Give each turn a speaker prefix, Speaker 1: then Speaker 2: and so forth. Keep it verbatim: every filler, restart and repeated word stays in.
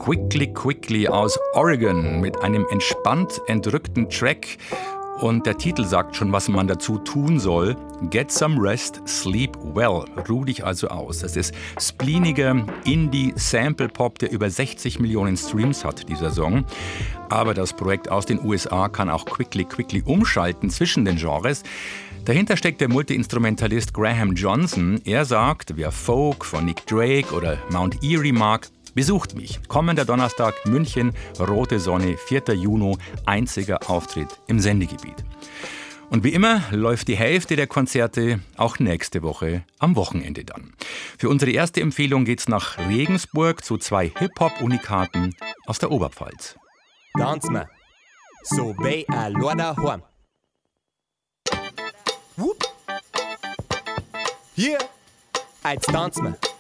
Speaker 1: Quickly Quickly aus Oregon mit einem entspannt entrückten Track. Und der Titel sagt schon, was man dazu tun soll. Get some rest, sleep well. Ruh dich also aus. Das ist spleeniger Indie-Sample-Pop, der über sechzig Millionen Streams hat, dieser Song. Aber das Projekt aus den U S A kann auch quickly, quickly umschalten zwischen den Genres. Dahinter steckt der Multi-Instrumentalist Graham Johnson. Er sagt, wer Folk von Nick Drake oder Mount Erie mag, besucht mich. Kommender Donnerstag, München, Rote Sonne, vierter Juni, einziger Auftritt im Sendegebiet. Und wie immer läuft die Hälfte der Konzerte auch nächste Woche am Wochenende dann. Für unsere erste Empfehlung geht's nach Regensburg zu zwei Hip-Hop-Unikaten aus der Oberpfalz.
Speaker 2: Dans me, so bei a Lorda Horn. Whoop. Hier, als dans me.